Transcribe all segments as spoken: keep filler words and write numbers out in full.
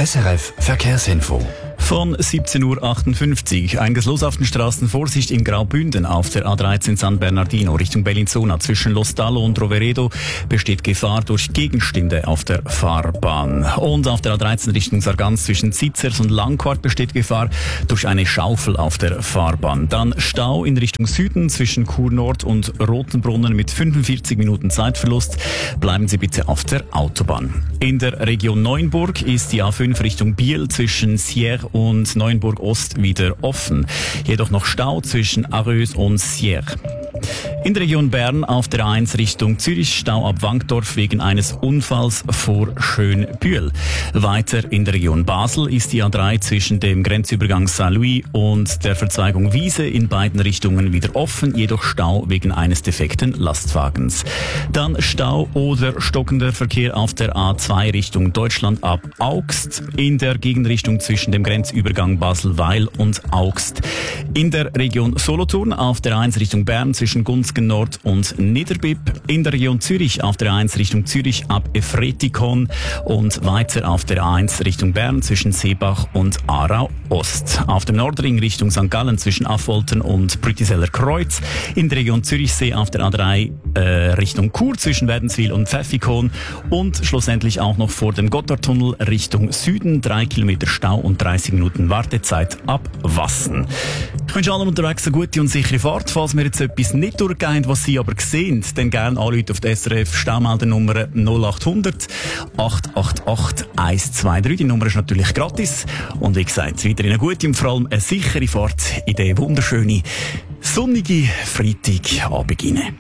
S R F Verkehrsinfo. Von siebzehn Uhr achtundfünfzig. Einiges los auf den Straßen. Vorsicht in Graubünden auf der A dreizehn San Bernardino Richtung Bellinzona. Zwischen Lo Stallo und Roveredo besteht Gefahr durch Gegenstände auf der Fahrbahn. Und auf der A dreizehn Richtung Sargans zwischen Zitzers und Langquart besteht Gefahr durch eine Schaufel auf der Fahrbahn. Dann Stau in Richtung Süden zwischen Chur Nord und Rotenbrunnen mit fünfundvierzig Minuten Zeitverlust. Bleiben Sie bitte auf der Autobahn. In der Region Neuenburg ist die A fünf Richtung Biel zwischen Sierre und Neuenburg Ost wieder offen. Jedoch noch Stau zwischen Arreus und Sierre. In der Region Bern auf der A eins Richtung Zürich Stau ab Wankdorf wegen eines Unfalls vor Schönbühl. Weiter in der Region Basel ist die A drei zwischen dem Grenzübergang Saint-Louis und der Verzweigung Wiese in beiden Richtungen wieder offen, jedoch Stau wegen eines defekten Lastwagens. Dann Stau oder stockender Verkehr auf der A zwei Richtung Deutschland ab Augst, in der Gegenrichtung zwischen dem Grenzübergang Basel-Weil und Augst. In der Region Solothurn auf der A eins Richtung Bern zwischen Gunzgen Nord und Niederbipp, in der Region Zürich auf der A eins Richtung Zürich ab Efretikon und weiter auf der A eins Richtung Bern zwischen Seebach und Aarau Ost. Auf dem Nordring Richtung Sankt Gallen zwischen Affoltern und Brütiseller Kreuz, in der Region Zürichsee auf der A drei äh, Richtung Chur zwischen Wädenswil und Pfäffikon und schlussendlich auch noch vor dem Gotthardtunnel Richtung Süden, drei Kilometer Stau und dreißig Minuten Wartezeit ab Wassen. Ich wünsche allen unterwegs eine gute und sichere Fahrt. Falls wir jetzt etwas nicht durchgehen, was Sie aber sehen, dann gerne anrufen auf die S R F Staumeldernummer null acht hundert acht acht acht eins zwei drei. Die Nummer ist natürlich gratis. Und wie gesagt, weiterhin eine gute und vor allem eine sichere Fahrt in den wunderschönen, sonnigen Freitagabend hinein.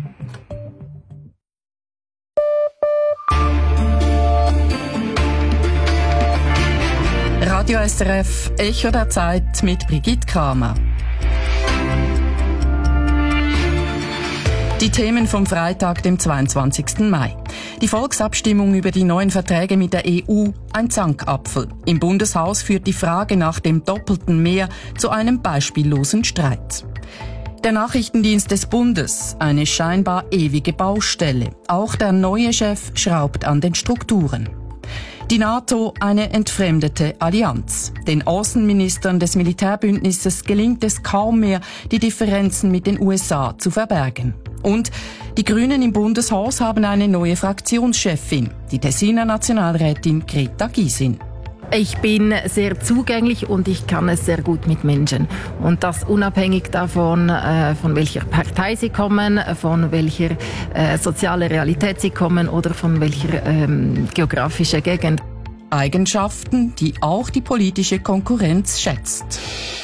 Radio S R F, Echo der Zeit mit Brigitte Kramer. Die Themen vom Freitag, dem zweiundzwanzigsten Mai. Die Volksabstimmung über die neuen Verträge mit der E U, ein Zankapfel. Im Bundeshaus führt die Frage nach dem doppelten Mehr zu einem beispiellosen Streit. Der Nachrichtendienst des Bundes, eine scheinbar ewige Baustelle. Auch der neue Chef schraubt an den Strukturen. Die NATO, eine entfremdete Allianz. Den Außenministern des Militärbündnisses gelingt es kaum mehr, die Differenzen mit den U S A zu verbergen. Und die Grünen im Bundeshaus haben eine neue Fraktionschefin, die Tessiner Nationalrätin Greta Gysin. Ich bin sehr zugänglich und ich kann es sehr gut mit Menschen. Und das unabhängig davon, äh, von welcher Partei sie kommen, von welcher äh, soziale Realität sie kommen oder von welcher ähm, geografischen Gegend. Eigenschaften, die auch die politische Konkurrenz schätzt.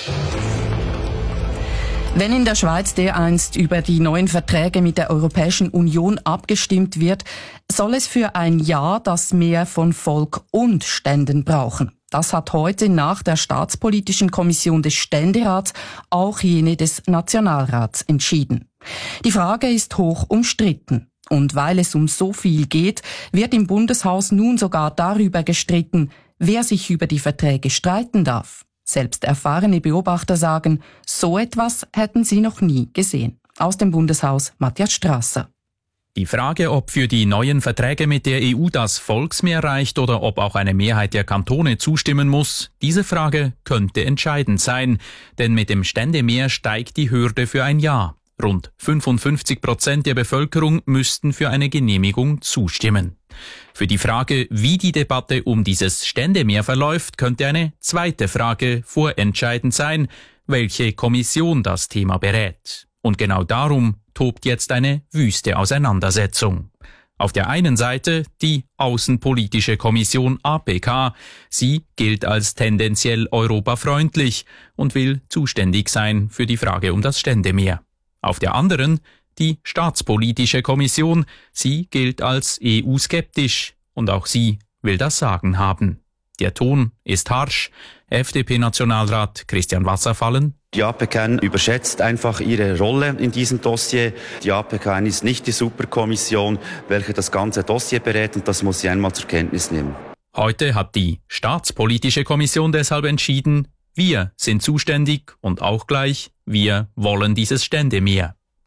Wenn in der Schweiz dereinst über die neuen Verträge mit der Europäischen Union abgestimmt wird, soll es für ein Ja das Mehr von Volk und Ständen brauchen. Das hat heute nach der Staatspolitischen Kommission des Ständerats auch jene des Nationalrats entschieden. Die Frage ist hoch umstritten. Und weil es um so viel geht, wird im Bundeshaus nun sogar darüber gestritten, wer sich über die Verträge streiten darf. Selbst erfahrene Beobachter sagen, so etwas hätten sie noch nie gesehen. Aus dem Bundeshaus Matthias Strasser. Die Frage, ob für die neuen Verträge mit der E U das Volksmehr reicht oder ob auch eine Mehrheit der Kantone zustimmen muss, diese Frage könnte entscheidend sein. Denn mit dem Ständemehr steigt die Hürde für ein Ja. Rund fünfundfünfzig Prozent der Bevölkerung müssten für eine Genehmigung zustimmen. Für die Frage, wie die Debatte um dieses Ständemehr verläuft, könnte eine zweite Frage vorentscheidend sein, welche Kommission das Thema berät. Und genau darum tobt jetzt eine wüste Auseinandersetzung. Auf der einen Seite die Außenpolitische Kommission A P K. Sie gilt als tendenziell europafreundlich und will zuständig sein für die Frage um das Ständemehr. Auf der anderen die Staatspolitische Kommission. Sie gilt als E U-skeptisch und auch sie will das Sagen haben. Der Ton ist harsch. F D P-Nationalrat Christian Wasserfallen. Die A P K N überschätzt einfach ihre Rolle in diesem Dossier. Die A P K N ist nicht die Superkommission, welche das ganze Dossier berät, und das muss sie einmal zur Kenntnis nehmen. Heute hat die Staatspolitische Kommission deshalb entschieden, wir sind zuständig und auch gleich, wir wollen dieses Ständemehr.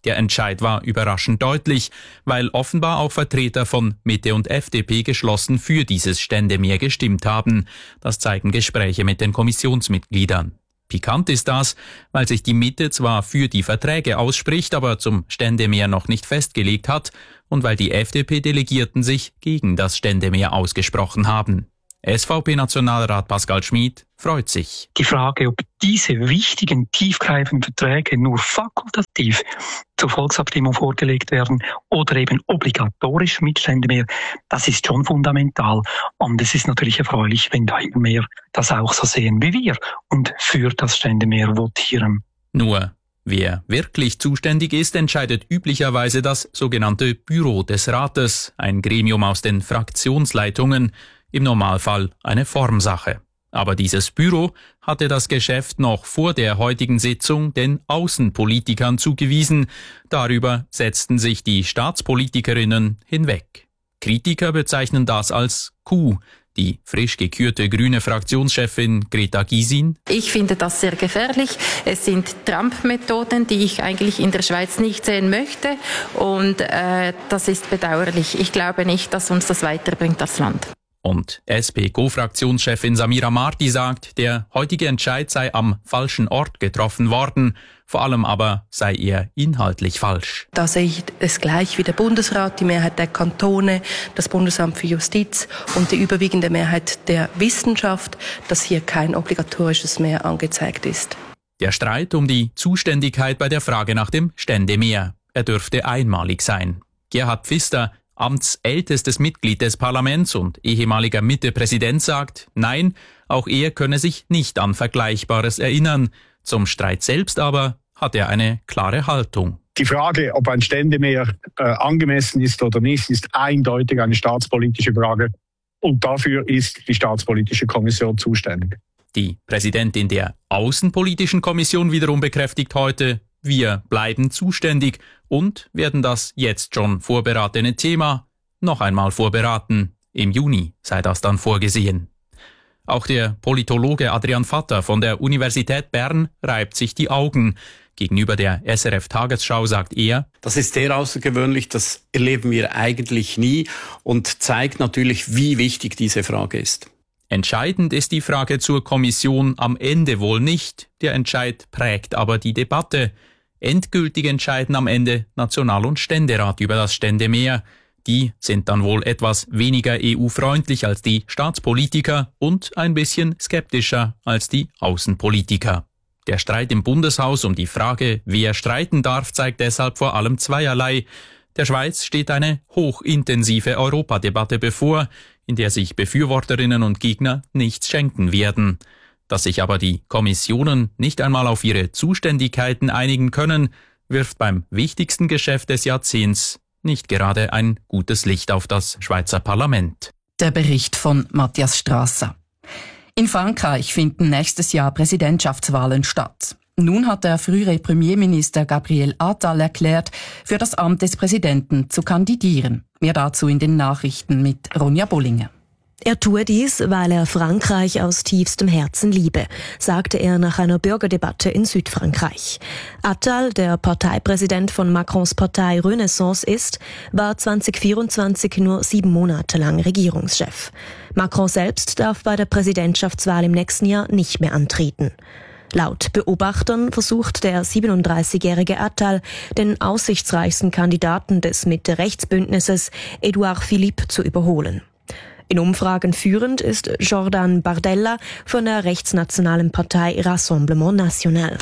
Der Entscheid war überraschend deutlich, weil offenbar auch Vertreter von Mitte und F D P geschlossen für dieses Ständemeer gestimmt haben. Das zeigen Gespräche mit den Kommissionsmitgliedern. Pikant ist das, weil sich die Mitte zwar für die Verträge ausspricht, aber zum Ständemeer noch nicht festgelegt hat und weil die F D P-Delegierten sich gegen das Ständemeer ausgesprochen haben. S V P-Nationalrat Pascal Schmid freut sich. Die Frage, ob diese wichtigen, tiefgreifenden Verträge nur fakultativ zur Volksabstimmung vorgelegt werden oder eben obligatorisch mit Ständemeer, das ist schon fundamental. Und es ist natürlich erfreulich, wenn da immer mehr das auch so sehen wie wir und für das Ständemeer votieren. Nur, wer wirklich zuständig ist, entscheidet üblicherweise das sogenannte Büro des Rates, ein Gremium aus den Fraktionsleitungen, im Normalfall eine Formsache. Aber dieses Büro hatte das Geschäft noch vor der heutigen Sitzung den Außenpolitikern zugewiesen. Darüber setzten sich die Staatspolitikerinnen hinweg. Kritiker bezeichnen das als Coup. Die frisch gekürte grüne Fraktionschefin Greta Gysin: Ich finde das sehr gefährlich. Es sind Trump-Methoden, die ich eigentlich in der Schweiz nicht sehen möchte. Und äh, das ist bedauerlich. Ich glaube nicht, dass uns das weiterbringt als Land. Und S P-Co-Fraktionschefin Samira Marti sagt, der heutige Entscheid sei am falschen Ort getroffen worden, vor allem aber sei er inhaltlich falsch. Da sehe ich es gleich wie der Bundesrat, die Mehrheit der Kantone, das Bundesamt für Justiz und die überwiegende Mehrheit der Wissenschaft, dass hier kein obligatorisches mehr angezeigt ist. Der Streit um die Zuständigkeit bei der Frage nach dem Ständemeer, er dürfte einmalig sein. Gerhard Pfister, amtsältestes Mitglied des Parlaments und ehemaliger Mitte-Präsident, sagt, nein, auch er könne sich nicht an Vergleichbares erinnern. Zum Streit selbst aber hat er eine klare Haltung. Die Frage, ob ein Ständemeer äh, angemessen ist oder nicht, ist eindeutig eine staatspolitische Frage. Und dafür ist die Staatspolitische Kommission zuständig. Die Präsidentin der Außenpolitischen Kommission wiederum bekräftigt heute, wir bleiben zuständig und werden das jetzt schon vorberatene Thema noch einmal vorberaten. Im Juni sei das dann vorgesehen. Auch der Politologe Adrian Vatter von der Universität Bern reibt sich die Augen. Gegenüber der S R F-Tagesschau sagt er: Das ist sehr außergewöhnlich, das erleben wir eigentlich nie und zeigt natürlich, wie wichtig diese Frage ist. Entscheidend ist die Frage zur Kommission am Ende wohl nicht. Der Entscheid prägt aber die Debatte. Endgültig entscheiden am Ende National- und Ständerat über das Ständemeer. Die sind dann wohl etwas weniger E U-freundlich als die Staatspolitiker und ein bisschen skeptischer als die Außenpolitiker. Der Streit im Bundeshaus um die Frage, wer streiten darf, zeigt deshalb vor allem zweierlei. Der Schweiz steht eine hochintensive Europadebatte bevor, in der sich Befürworterinnen und Gegner nichts schenken werden. Dass sich aber die Kommissionen nicht einmal auf ihre Zuständigkeiten einigen können, wirft beim wichtigsten Geschäft des Jahrzehnts nicht gerade ein gutes Licht auf das Schweizer Parlament. Der Bericht von Matthias Strasser. In Frankreich finden nächstes Jahr Präsidentschaftswahlen statt. Nun hat der frühere Premierminister Gabriel Attal erklärt, für das Amt des Präsidenten zu kandidieren. Mehr dazu in den Nachrichten mit Ronja Bollinger. Er tue dies, weil er Frankreich aus tiefstem Herzen liebe, sagte er nach einer Bürgerdebatte in Südfrankreich. Attal, der Parteipräsident von Macrons Partei Renaissance ist, war zwanzig vierundzwanzig nur sieben Monate lang Regierungschef. Macron selbst darf bei der Präsidentschaftswahl im nächsten Jahr nicht mehr antreten. Laut Beobachtern versucht der siebenunddreißigjährige Attal, den aussichtsreichsten Kandidaten des Mitte-Rechts-Bündnisses, Edouard Philippe, zu überholen. In Umfragen führend ist Jordan Bardella von der rechtsnationalen Partei Rassemblement National.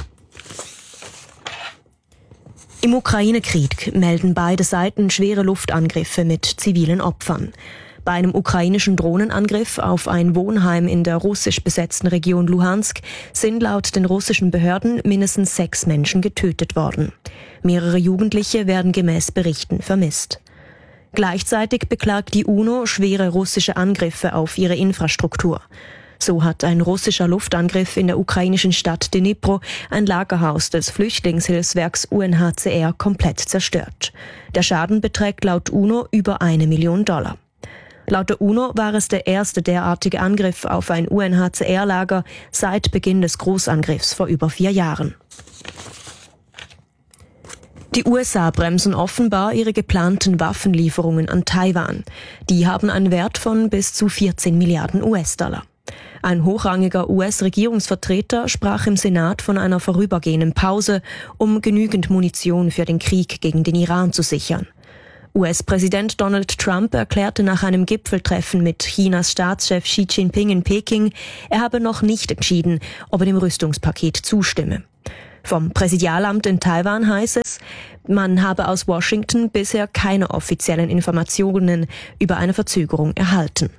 Im Ukraine-Krieg melden beide Seiten schwere Luftangriffe mit zivilen Opfern. Bei einem ukrainischen Drohnenangriff auf ein Wohnheim in der russisch besetzten Region Luhansk sind laut den russischen Behörden mindestens sechs Menschen getötet worden. Mehrere Jugendliche werden gemäß Berichten vermisst. Gleichzeitig beklagt die UNO schwere russische Angriffe auf ihre Infrastruktur. So hat ein russischer Luftangriff in der ukrainischen Stadt Dnipro ein Lagerhaus des Flüchtlingshilfswerks U N H C R komplett zerstört. Der Schaden beträgt laut UNO über eine Million Dollar. Laut der UNO war es der erste derartige Angriff auf ein U N H C R-Lager seit Beginn des Großangriffs vor über vier Jahren. Die U S A bremsen offenbar ihre geplanten Waffenlieferungen an Taiwan. Die haben einen Wert von bis zu vierzehn Milliarden U S-Dollar. Ein hochrangiger U S-Regierungsvertreter sprach im Senat von einer vorübergehenden Pause, um genügend Munition für den Krieg gegen den Iran zu sichern. U S-Präsident Donald Trump erklärte nach einem Gipfeltreffen mit Chinas Staatschef Xi Jinping in Peking, er habe noch nicht entschieden, ob er dem Rüstungspaket zustimme. Vom Präsidialamt in Taiwan heißt es, man habe aus Washington bisher keine offiziellen Informationen über eine Verzögerung erhalten.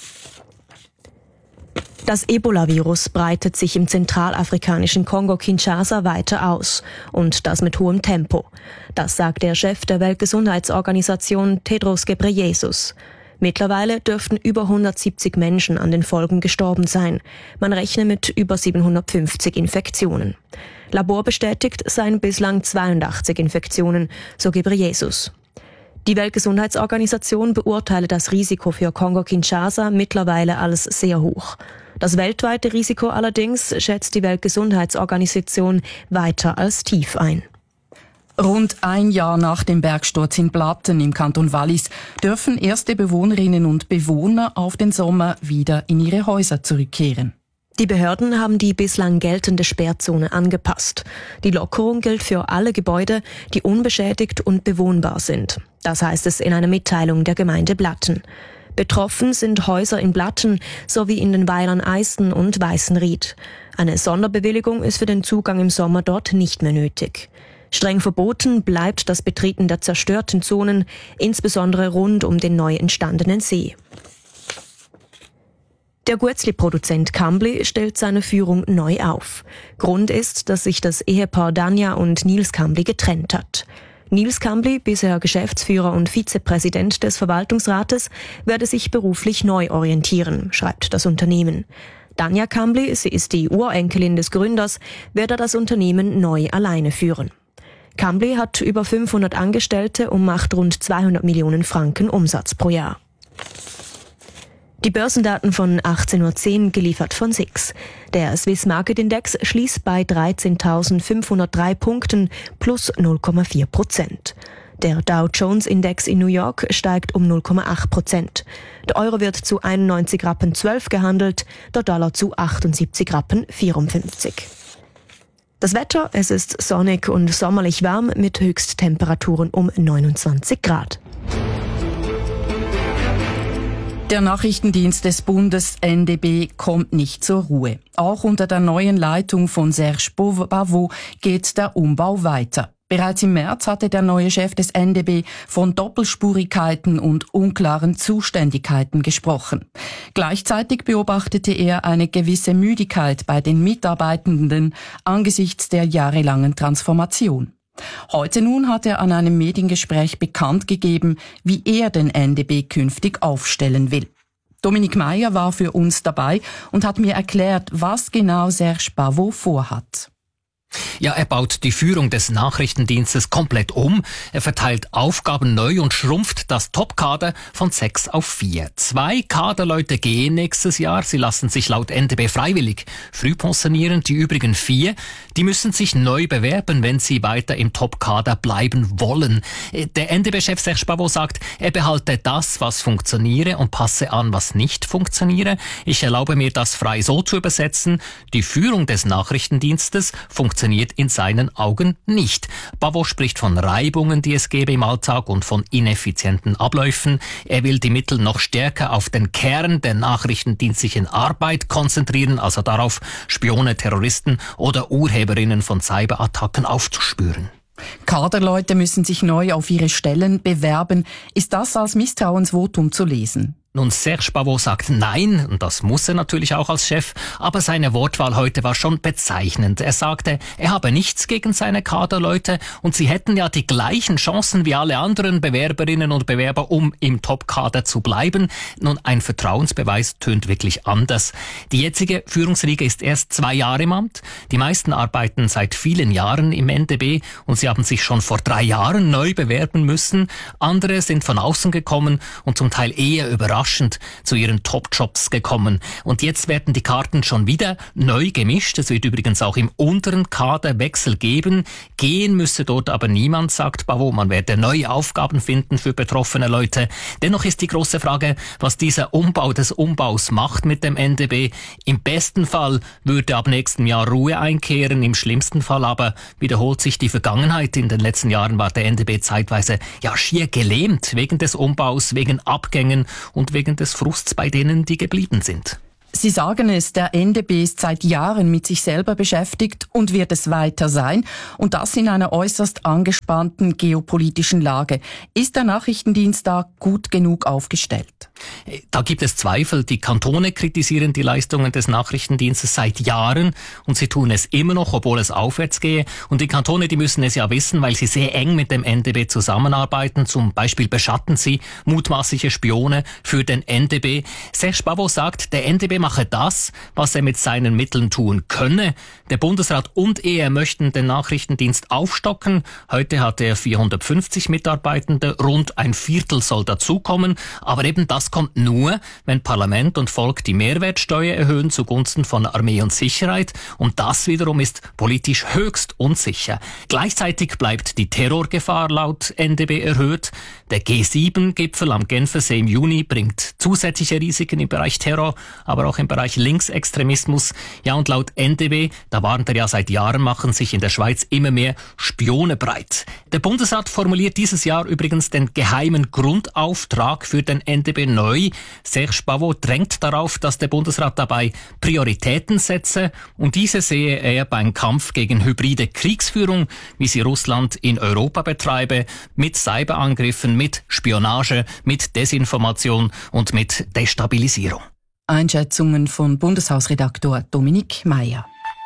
Das Ebola-Virus breitet sich im zentralafrikanischen Kongo Kinshasa weiter aus und das mit hohem Tempo. Das sagt der Chef der Weltgesundheitsorganisation Tedros Ghebreyesus. Mittlerweile dürften über hundertsiebzig Menschen an den Folgen gestorben sein. Man rechne mit über siebenhundertfünfzig Infektionen. Laborbestätigt seien bislang zweiundachtzig Infektionen, so Ghebreyesus. Die Weltgesundheitsorganisation beurteile das Risiko für Kongo-Kinshasa mittlerweile als sehr hoch. Das weltweite Risiko allerdings schätzt die Weltgesundheitsorganisation weiter als tief ein. Rund ein Jahr nach dem Bergsturz in Blatten im Kanton Wallis dürfen erste Bewohnerinnen und Bewohner auf den Sommer wieder in ihre Häuser zurückkehren. Die Behörden haben die bislang geltende Sperrzone angepasst. Die Lockerung gilt für alle Gebäude, die unbeschädigt und bewohnbar sind. Das heißt es in einer Mitteilung der Gemeinde Blatten. Betroffen sind Häuser in Blatten sowie in den Weilern Eisten und Weißenried. Eine Sonderbewilligung ist für den Zugang im Sommer dort nicht mehr nötig. Streng verboten bleibt das Betreten der zerstörten Zonen, insbesondere rund um den neu entstandenen See. Der Guetzli-Produzent Cambly stellt seine Führung neu auf. Grund ist, dass sich das Ehepaar Danja und Nils Cambly getrennt hat. Nils Cambly, bisher Geschäftsführer und Vizepräsident des Verwaltungsrates, werde sich beruflich neu orientieren, schreibt das Unternehmen. Danja Cambly, sie ist die Urenkelin des Gründers, werde das Unternehmen neu alleine führen. Cambly hat über fünfhundert Angestellte und macht rund zweihundert Millionen Franken Umsatz pro Jahr. Die Börsendaten von achtzehn Uhr zehn geliefert von S I X. Der Swiss Market Index schließt bei dreizehntausendfünfhundertdrei Punkten plus null Komma vier Prozent. Der Dow Jones Index in New York steigt um null Komma acht Prozent. Der Euro wird zu einundneunzig Rappen zwölf gehandelt, der Dollar zu achtundsiebzig Rappen vierundfünfzig. Das Wetter, es ist sonnig und sommerlich warm mit Höchsttemperaturen um neunundzwanzig Grad. Der Nachrichtendienst des Bundes N D B kommt nicht zur Ruhe. Auch unter der neuen Leitung von Serge Pavot geht der Umbau weiter. Bereits im März hatte der neue Chef des N D B von Doppelspurigkeiten und unklaren Zuständigkeiten gesprochen. Gleichzeitig beobachtete er eine gewisse Müdigkeit bei den Mitarbeitenden angesichts der jahrelangen Transformation. Heute nun hat er an einem Mediengespräch bekannt gegeben, wie er den N D B künftig aufstellen will. Dominik Meyer war für uns dabei und hat mir erklärt, was genau Serge Pavot vorhat. Ja, er baut die Führung des Nachrichtendienstes komplett um. Er verteilt Aufgaben neu und schrumpft das Topkader von sechs auf vier. Zwei Kaderleute gehen nächstes Jahr. Sie lassen sich laut N D B freiwillig früh pensionieren. Die übrigen vier, die müssen sich neu bewerben, wenn sie weiter im Topkader bleiben wollen. Der N D B-Chef Serge Pavot sagt, er behalte das, was funktioniere und passe an, was nicht funktioniere. Ich erlaube mir, das frei so zu übersetzen. Die Führung des Nachrichtendienstes funktioniert in seinen Augen nicht. Pavot spricht von Reibungen, die es gäbe im Alltag und von ineffizienten Abläufen. Er will die Mittel noch stärker auf den Kern der nachrichtendienstlichen Arbeit konzentrieren, also darauf, Spione, Terroristen oder Urheberinnen von Cyberattacken aufzuspüren. Kaderleute müssen sich neu auf ihre Stellen bewerben. Ist das als Misstrauensvotum zu lesen? Nun, Serge Pavot sagt nein, und das muss er natürlich auch als Chef, aber seine Wortwahl heute war schon bezeichnend. Er sagte, er habe nichts gegen seine Kaderleute und sie hätten ja die gleichen Chancen wie alle anderen Bewerberinnen und Bewerber, um im Topkader zu bleiben. Nun, ein Vertrauensbeweis tönt wirklich anders. Die jetzige Führungsriege ist erst zwei Jahre im Amt. Die meisten arbeiten seit vielen Jahren im N D B und sie haben sich schon vor drei Jahren neu bewerben müssen. Andere sind von außen gekommen und zum Teil eher überrascht überraschend zu ihren Top-Jobs gekommen. Und jetzt werden die Karten schon wieder neu gemischt. Es wird übrigens auch im unteren Kader Wechsel geben. Gehen müsse dort aber niemand, sagt Pavot. Man werde neue Aufgaben finden für betroffene Leute. Dennoch ist die große Frage, was dieser Umbau des Umbaus macht mit dem N D B. Im besten Fall würde ab nächstem Jahr Ruhe einkehren, im schlimmsten Fall aber wiederholt sich die Vergangenheit. In den letzten Jahren war der N D B zeitweise ja schier gelähmt wegen des Umbaus, wegen Abgängen und wegen des Frusts bei denen, die geblieben sind. Sie sagen es, der N D B ist seit Jahren mit sich selber beschäftigt und wird es weiter sein. Und das in einer äußerst angespannten geopolitischen Lage. Ist der Nachrichtendienst da gut genug aufgestellt? Da gibt es Zweifel. Die Kantone kritisieren die Leistungen des Nachrichtendienstes seit Jahren und sie tun es immer noch, obwohl es aufwärts gehe. Und die Kantone, die müssen es ja wissen, weil sie sehr eng mit dem N D B zusammenarbeiten. Zum Beispiel beschatten sie mutmaßliche Spione für den N D B. Serge Pavot sagt, der N D B mache das, was er mit seinen Mitteln tun könne. Der Bundesrat und er möchten den Nachrichtendienst aufstocken. Heute hat er vierhundertfünfzig Mitarbeitende, rund ein Viertel soll dazukommen. Aber eben das kommt nur, wenn Parlament und Volk die Mehrwertsteuer erhöhen zugunsten von Armee und Sicherheit. Und das wiederum ist politisch höchst unsicher. Gleichzeitig bleibt die Terrorgefahr laut N D B erhöht. Der G sieben Gipfel am Genfersee im Juni bringt zusätzliche Risiken im Bereich Terror, aber auch im Bereich Linksextremismus. Ja, und laut N D B, da warnt er ja seit Jahren, machen sich in der Schweiz immer mehr Spione breit. Der Bundesrat formuliert dieses Jahr übrigens den geheimen Grundauftrag für den N D B neu. Serge Pavot drängt darauf, dass der Bundesrat dabei Prioritäten setze und diese sehe er beim Kampf gegen hybride Kriegsführung, wie sie Russland in Europa betreibe, mit Cyberangriffen, mit Spionage, mit Desinformation und mit Destabilisierung. Einschätzungen von Bundeshausredaktor Dominik Meyer.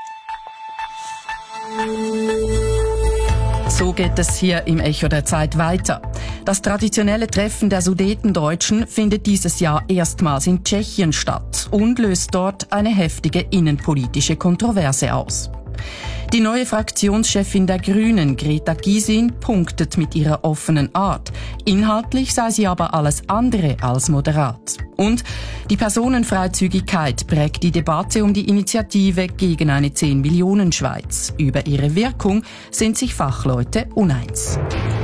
So geht es hier im Echo der Zeit weiter. Das traditionelle Treffen der Sudetendeutschen findet dieses Jahr erstmals in Tschechien statt und löst dort eine heftige innenpolitische Kontroverse aus. Die neue Fraktionschefin der Grünen, Greta Gysin, punktet mit ihrer offenen Art. Inhaltlich sei sie aber alles andere als moderat. Und die Personenfreizügigkeit prägt die Debatte um die Initiative gegen eine zehn-Millionen-Schweiz. Über ihre Wirkung sind sich Fachleute uneins.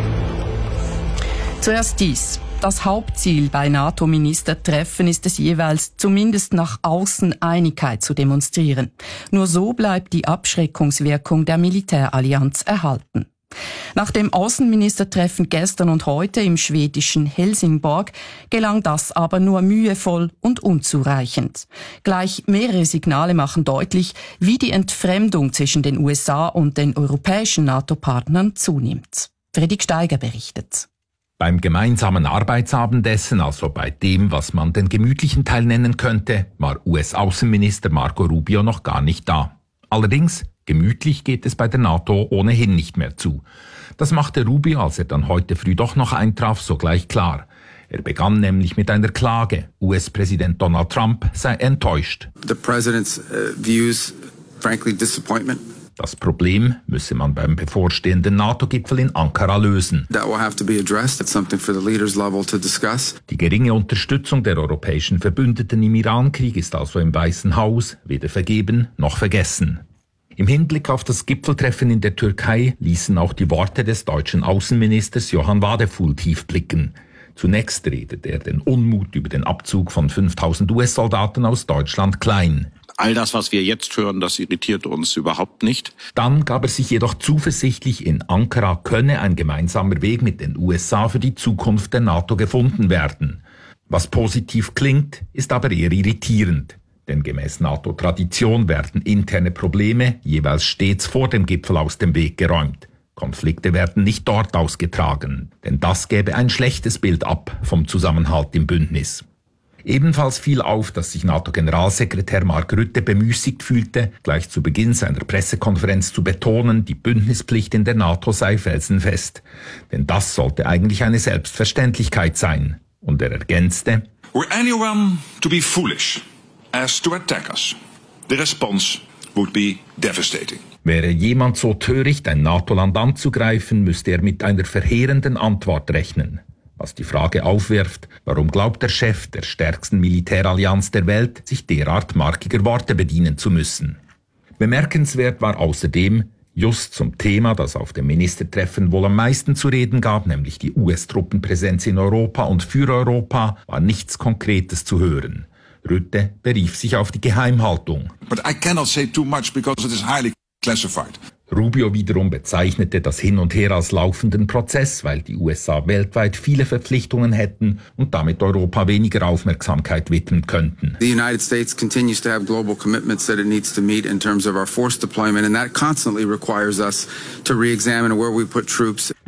Zuerst dies. Das Hauptziel bei NATO-Ministertreffen ist es jeweils, zumindest nach außen Einigkeit zu demonstrieren. Nur so bleibt die Abschreckungswirkung der Militärallianz erhalten. Nach dem Außenministertreffen gestern und heute im schwedischen Helsingborg gelang das aber nur mühevoll und unzureichend. Gleich mehrere Signale machen deutlich, wie die Entfremdung zwischen den U S A und den europäischen NATO-Partnern zunimmt. Fredrik Steiger berichtet. Beim gemeinsamen Arbeitsabendessen, also bei dem, was man den gemütlichen Teil nennen könnte, war U S-Außenminister Marco Rubio noch gar nicht da. Allerdings, gemütlich geht es bei der NATO ohnehin nicht mehr zu. Das machte Rubio, als er dann heute früh doch noch eintraf, sogleich klar. Er begann nämlich mit einer Klage. U S-Präsident Donald Trump sei enttäuscht. The president's uh, views, frankly, disappointment. Das Problem müsse man beim bevorstehenden NATO-Gipfel in Ankara lösen. That will have to be addressed. It's something for the leaders level to discuss. Die geringe Unterstützung der europäischen Verbündeten im Irankrieg ist also im Weißen Haus weder vergeben noch vergessen. Im Hinblick auf das Gipfeltreffen in der Türkei ließen auch die Worte des deutschen Außenministers Johann Wadefuhl tief blicken. Zunächst redete er den Unmut über den Abzug von fünftausend U S-Soldaten aus Deutschland klein. All das, was wir jetzt hören, das irritiert uns überhaupt nicht. Dann gab er sich jedoch zuversichtlich, in Ankara könne ein gemeinsamer Weg mit den U S A für die Zukunft der NATO gefunden werden. Was positiv klingt, ist aber eher irritierend. Denn gemäß NATO-Tradition werden interne Probleme jeweils stets vor dem Gipfel aus dem Weg geräumt. Konflikte werden nicht dort ausgetragen, denn das gäbe ein schlechtes Bild ab vom Zusammenhalt im Bündnis. Ebenfalls fiel auf, dass sich NATO-Generalsekretär Mark Rutte bemüßigt fühlte, gleich zu Beginn seiner Pressekonferenz zu betonen, die Bündnispflicht in der NATO sei felsenfest. Denn das sollte eigentlich eine Selbstverständlichkeit sein. Und er ergänzte: Were anyone to be foolish as to attack us, the response would be devastating. Wäre jemand so töricht, ein NATO-Land anzugreifen, müsste er mit einer verheerenden Antwort rechnen. Was die Frage aufwirft, warum glaubt der Chef der stärksten Militärallianz der Welt, sich derart markiger Worte bedienen zu müssen? Bemerkenswert war außerdem, just zum Thema, das auf dem Ministertreffen wohl am meisten zu reden gab, nämlich die U S-Truppenpräsenz in Europa und für Europa, war nichts Konkretes zu hören. Rutte berief sich auf die Geheimhaltung. But I cannot say too much because it is highly classified. Rubio wiederum bezeichnete das Hin und Her als laufenden Prozess, weil die U S A weltweit viele Verpflichtungen hätten und damit Europa weniger Aufmerksamkeit widmen könnten. The United States continues to have global commitments that it needs to meet in terms of our force deployment, and that constantly requires us to re-examine where we put troops.